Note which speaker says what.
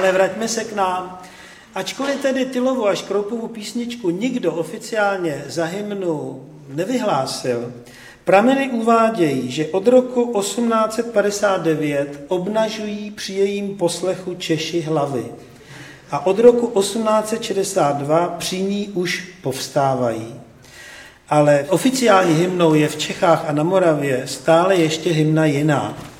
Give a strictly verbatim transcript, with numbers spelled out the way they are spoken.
Speaker 1: Ale vraťme se k nám. Ačkoliv tedy Tylovu a Škroupovu písničku nikdo oficiálně za hymnu nevyhlásil, prameny uvádějí, že od roku osmnáct set padesát devět obnažují při jejím poslechu Češi hlavy a od roku osmnáct set šedesát dva při ní už povstávají. Ale oficiální hymnou je v Čechách a na Moravě stále ještě hymna jiná.